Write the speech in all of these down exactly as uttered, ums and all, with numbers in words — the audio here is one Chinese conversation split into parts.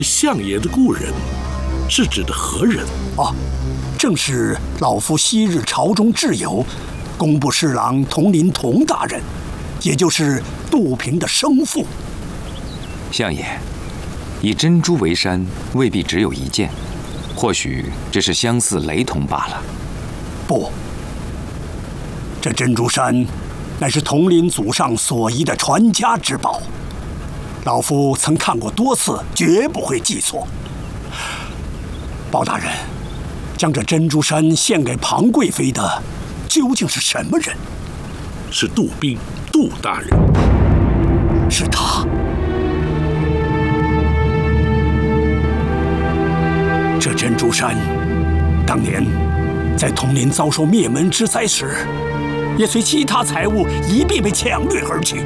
相爷的故人是指的何人？ 哦，正是老夫昔日朝中挚友，工部侍郎佟林佟大人，也就是杜平的生父。 相爷，以珍珠为山，未必只有一件，或许只是相似雷同罢了。 不，这珍珠山乃是佟林祖上所遗的传家之宝。 老夫曾看过多次，绝不会记错。包大人，将这珍珠山献给庞贵妃的，究竟是什么人？ 是杜宾，杜大人。 是他。这珍珠山，当年在佟林遭受灭门之灾时，也随其他财物一并被抢掠而去。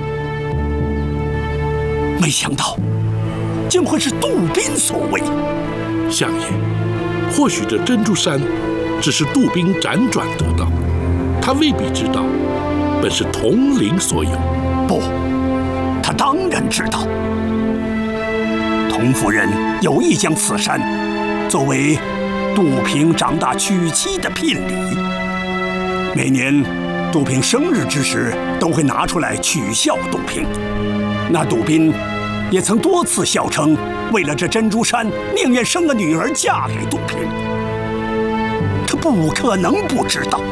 没想到，竟会是杜宾所为。 相爷，或许这珍珠山只是杜宾辗转得到，他未必知道，本是佟林所有。 不，他当然知道。佟夫人有意将此山作为杜平长大娶妻的聘礼，每年杜平生日之时，都会拿出来取笑杜平。 那杜宾也曾多次笑称，为了这珍珠山，宁愿生个女儿嫁给杜平。他不可能不知道。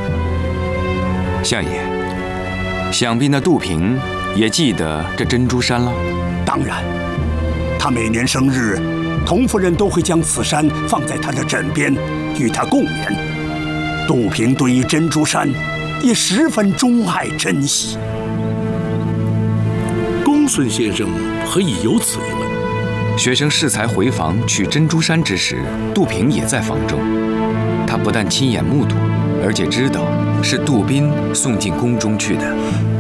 相爷，想必那杜平也记得这珍珠山了。 当然，他每年生日，佟夫人都会将此山放在他的枕边，与他共眠。杜平对于珍珠山也十分钟爱珍惜。 孙先生何以有此一问？ 学生适才回房取珍珠山之时，杜平也在房中。他不但亲眼目睹，而且知道是杜宾送进宫中去的。